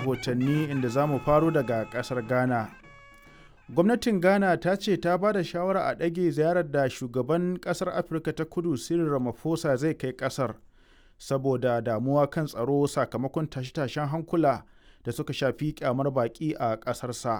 rahotanni inda za mu faro daga ƙasar Ghana. Gwamnatin Ghana ta ce ta ba da shawara a ɗage ziyarar da shugaban ƙasar Afirka ta Kudu Cyril Ramaphosa zai kai ƙasar saboda damuwa kan tsaro sakamakon tashe-tashen hankula da suka shafi kyamar baƙi a ƙasarsa.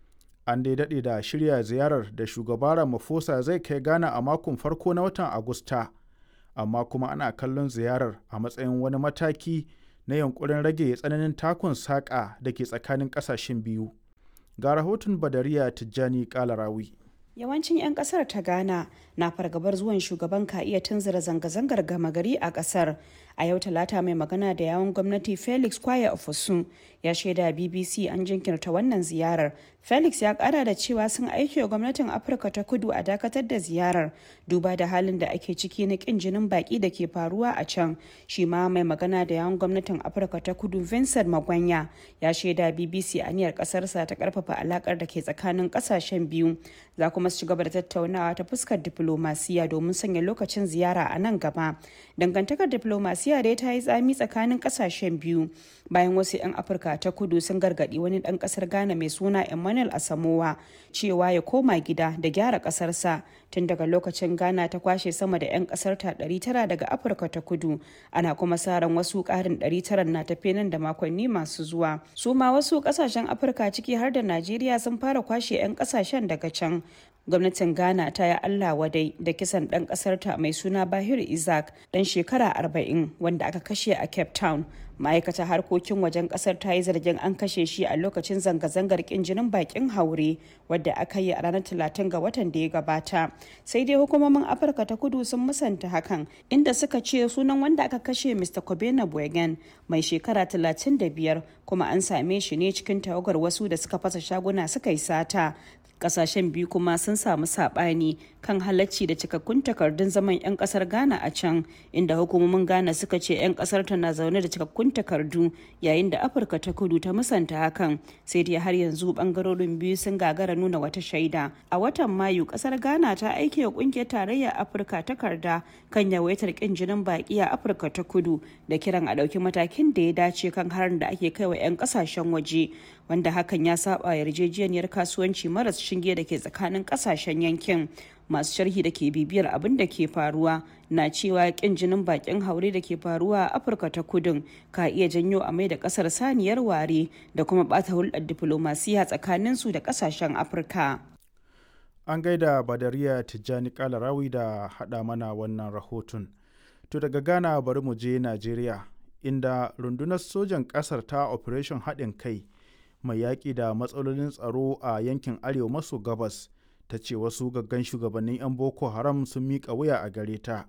An dai daɗe da shirya ziyarar da shugaba Ramaphosa zai kai Ghana a makon farko na watan Agusta, amma kuma ana kallon ziyarar a matsayin wani mataki na yunkurin rage tsananin takun saƙa da ke tsakanin ƙasashen biyu. Ga rahoton Badariya Tijjani Kalarawi. Yawancin 'yan kasar ta Ghana na fargabar zuwan shugaban ka iya tunzura zanga-zangar gama gari a kasar. A yau Talata mai magana da yawun gwamnati Felix Kwaya Ofosun ya shaida BBC an jinkirta wannan ziyarar. Felix ya kara da cewa sun aiki wa gwamnatin Afirka ta Kudu a dakatar da ziyarar duba da halin da ake ciki na kin jinin baki da ke faruwa a can. Shi ma mai magana da yawun gwamnatin Afirka ta Kudu Vincent Magwanya ya shaida BBC aniyar kasarsa ta karfafa alakar da ke tsakanin kasashen biyu. Za kuma su ci gaba da tattaunawa ta fuskar diplomasiya domin sanya lokacin ziyara a nan gaba. Dangantakar diplomasiya dai ta yi tsami tsakanin kasashen biyu bayan wasu 'yan Afirka ta Kudu sun gargadi wani dan kasar Ghana mai suna Emmanuel Asamoah cewa ya koma gida da gyara kasarsa. Tun daga lokacin Ghana ta kwashe sama da 'yan kasar ta 900 daga Afirka ta Kudu, ana kuma sa ran wasu karin 900 na tafe nan da makonni masu zuwa. Su ma wasu kasashen Afirka ciki har da Najeriya sun fara kwashe 'yan kasashen daga can. Gwamnatin Ghana ta yi Allah wadai da kisan ɗan ƙasarta mai suna Bahir Isaac ɗan shekara 40 wanda aka kashe a Cape Town. Ma'aikatar harkokin wajen ƙasar ta yi zargin an kashe shi a lokacin zanga-zangar ƙin jinin bakin haure wadda aka yi a ranar 30 ga watan da ya gabata. Sai dai hukumomin Afirka ta Kudu sun musanta hakan inda suka ce sunan wanda aka kashe Mr. Kobena Boygan mai shekara 35 kuma an same shi ne cikin tawagar wasu da suka fasa shaguna suka yi sata. Kasashen biyu kuma sun samu sabani kan halacci da cikakkun takardun zaman 'yan kasar Ghana a can, inda hukumomin Ghana suka ce 'yan kasar ta na zaune da cikakkun takardu yayin da Afirka ta Kudu ta musanta hakan. Sai dai har yanzu bangarorin biyu sun gagara nuna wata shaida. A watan Mayu kasar Ghana ta aike wa kungiyar tarayyar Afirka takarda kan yawaitar kin jinin baki a Afirka ta Kudu da kiran a dauki matakin da ya dace kan harin da ake kai wa 'yan kasashen waje, wanda hakan ya saba yarjejeniyar kasuwanci maras shinge da ke tsakanin kasashen yankin. Masu sharhi da ke bibiyar abin da ke faruwa na cewa kin jinin bakin haure da ke faruwa a Afirka ta Kudun ka iya janyo a mai da kasar saniyar ware da kuma bata hulɗar diflomasiya tsakanin su da kasashen Afirka. An gaida Badariya Tijjani Kalarawi da haɗa mana wannan rahoton. To daga Ghana bari mu je Najeriya, inda rundunar sojan ƙasar ta Operation haɗin kai mai yaƙi da matsalolin tsaro a yankin arewa maso gabas ta ce wasu gaggan shugabannin 'yan Boko Haram sun miƙa wuya a gare ta.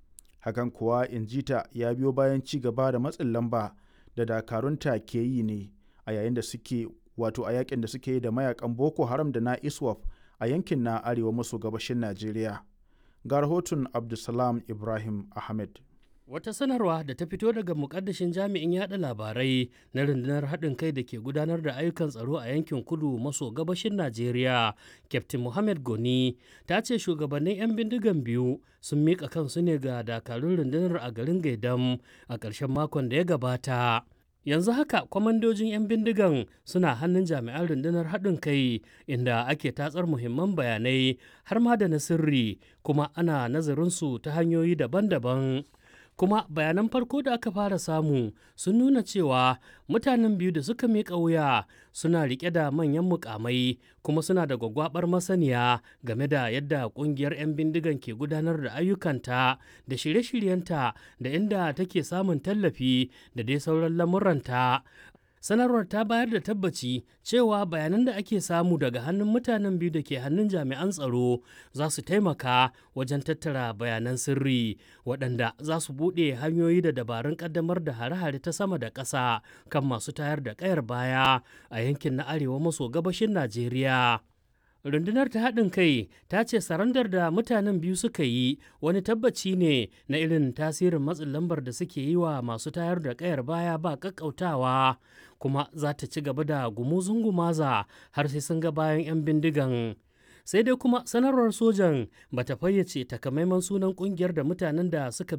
Hakan kuwa injita ya biyo bayan ci gaba da matsin lamba da dakarunta ke yi ne a yayin da suke a yakin da suke yi da mayakan Boko Haram da na ISWAP a yankin na arewa maso gabashin Najeriya. Ga rahoton Abdulsalam Ibrahim Ahmed. Wata sanarwa da ta fito daga mukaddashin jami'in yada labarai na rundunar haɗin kai da ke gudanar da ayyukan tsaro a yankin kudu maso gabashin Najeriya, Captain Mohammed Goni, ta ce shugabannin 'yan bindigan biyu sun miƙa kansu ne ga dakarun rundunar a garin Gaidam a ƙarshen makon da ya gabata. Yanzu haka kwamandojin 'yan bindigan suna hannun jami'an rundunar haɗin kai inda ake tatsar muhimman bayanai har ma da na sirri, kuma ana nazarinsu ta hanyoyi daban-daban. Kuma bayanan farko da aka fara samu sun nuna cewa mutanen biyu da suka miƙa wuya suna riƙe da manyan mukamai kuma suna da gwaggwabar masaniya game da yadda ƙungiyar 'yan bindigan ke gudanar da ayyukanta da shirye-shiryenta da inda take samun tallafi da dai sauran lamuranta. Sanarwar ta bayar da tabbaci cewa bayanan da ake samu daga hannun mutanen biyu da ke hannun jami'an tsaro za su taimaka wajen tattara bayanan sirri waɗanda za su buɗe hanyoyi da dabarun ƙaddamar da hare-hare ta sama da ƙasa kan masu tayar da ƙayar baya a yankin na arewa maso gabashin Najeriya. Rundunar ta haɗin kai ta ce sarandar da mutanen biyu suka yi wani tabbaci ne na irin tasirin matsin lambar da suke yi wa masu tayar da ƙayar baya ba ƙaƙƙautawa, kuma za ta ci gaba da gumuzun gumaza har sai sun ga bayan 'yan bindigan. Sai dai kuma sanarwar sojan ba ta fayyace takamaiman sunan ƙungiyar da mutanen da suka